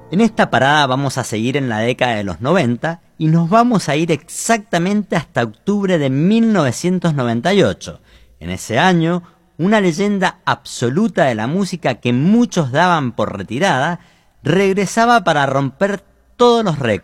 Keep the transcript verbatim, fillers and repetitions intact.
En esta parada vamos a seguir en la década de los noventa y nos vamos a ir exactamente hasta octubre de mil novecientos noventa y ocho. En ese año, una leyenda absoluta de la música que muchos daban por retirada regresaba para romper todos los récords.